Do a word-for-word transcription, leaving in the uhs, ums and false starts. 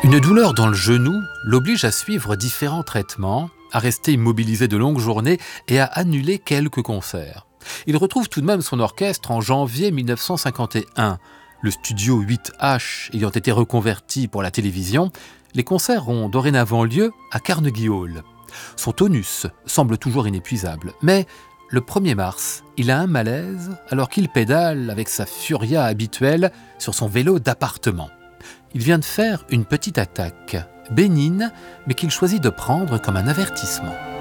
Une douleur dans le genou l'oblige à suivre différents traitements, à rester immobilisé de longues journées et à annuler quelques concerts. Il retrouve tout de même son orchestre en janvier mille neuf cent cinquante et un. Le studio huit H ayant été reconverti pour la télévision, les concerts ont dorénavant lieu à Carnegie Hall. Son tonus semble toujours inépuisable, mais le premier mars, il a un malaise alors qu'il pédale avec sa furia habituelle sur son vélo d'appartement. Il vient de faire une petite attaque, bénigne, mais qu'il choisit de prendre comme un avertissement.